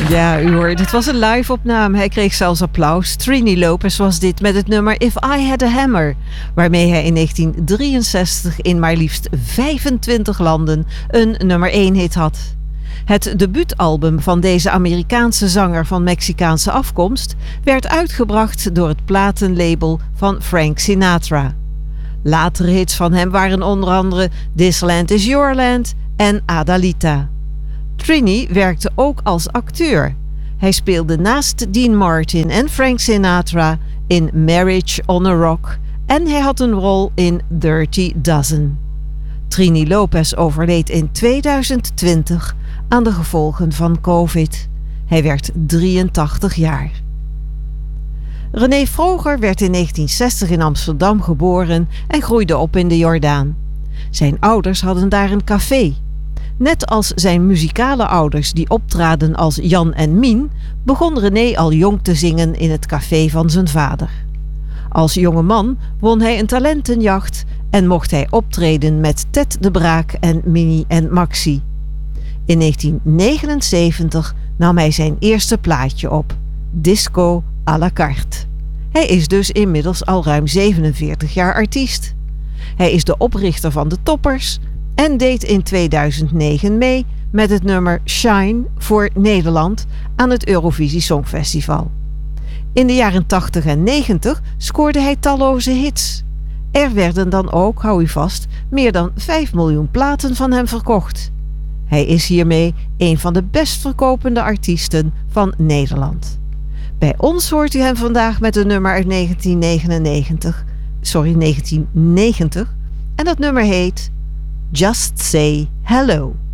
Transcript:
Ja, u hoort, het was een live-opname. Hij kreeg zelfs applaus. Trini Lopez was dit met het nummer If I Had a Hammer, waarmee hij in 1963 in maar liefst 25 landen een nummer 1 hit had. Het debuutalbum van deze Amerikaanse zanger van Mexicaanse afkomst werd uitgebracht door het platenlabel van Frank Sinatra. Latere hits van hem waren onder andere This Land Is Your Land en Adalita. Trini werkte ook als acteur. Hij speelde naast Dean Martin en Frank Sinatra in Marriage on a Rock en hij had een rol in Dirty Dozen. Trini Lopez overleed in 2020 aan de gevolgen van COVID. Hij werd 83 jaar. René Vroger werd in 1960 in Amsterdam geboren en groeide op in de Jordaan. Zijn ouders hadden daar een café. Net als zijn muzikale ouders die optraden als Jan en Mien, begon René al jong te zingen in het café van zijn vader. Als jonge man won hij een talentenjacht en mocht hij optreden met Ted de Braak en Minnie en Maxi. In 1979 nam hij zijn eerste plaatje op, Disco à la carte. Hij is dus inmiddels al ruim 47 jaar artiest. Hij is de oprichter van de Toppers en deed in 2009 mee met het nummer Shine voor Nederland aan het Eurovisie Songfestival. In de jaren 80 en 90 scoorde hij talloze hits. Er werden dan ook, hou u vast, meer dan 5 miljoen platen van hem verkocht. Hij is hiermee een van de best verkopende artiesten van Nederland. Bij ons hoort u hem vandaag met een nummer uit 1990 en dat nummer heet Just Say Hello.